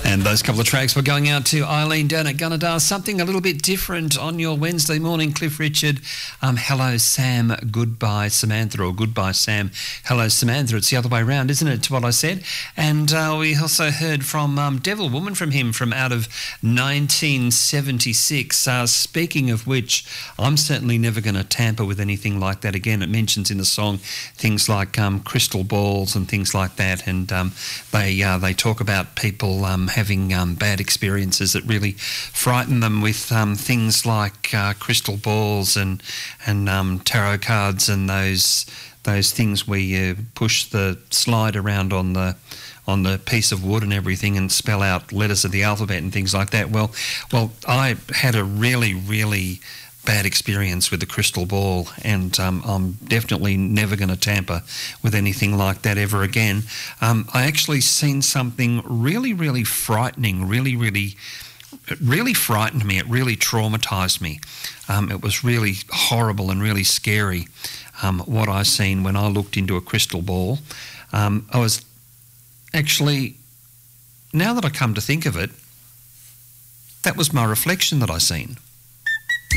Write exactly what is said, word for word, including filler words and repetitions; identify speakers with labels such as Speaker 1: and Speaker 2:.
Speaker 1: And those couple of tracks were going out to Eileen down at Gunnedah. Something a little bit different on your Wednesday morning. Cliff Richard, um, hello Sam, goodbye Samantha, or goodbye Sam, hello Samantha. It's the other way around, isn't it, to what I said? And uh, we also heard from um, Devil Woman from him from out of nineteen seventy-six. Uh, speaking of which, I'm certainly never going to tamper with anything like that again. It mentions in the song things like um, crystal balls and things like that, and um, they uh, they talk about people um, having um, bad experiences that really frighten them with um, things like uh, crystal balls and and um, tarot cards and those those things where you push the slide around on the on the piece of wood and everything and spell out letters of the alphabet and things like that. Well, well, I had a really, really bad experience with the crystal ball, and um, I'm definitely never going to tamper with anything like that ever again. Um, I actually seen something really, really frightening, really, really, it really frightened me. It really traumatised me. Um, it was really horrible and really scary, um, what I seen when I looked into a crystal ball. Um, I was actually, now that I come to think of it, that was my reflection that I seen.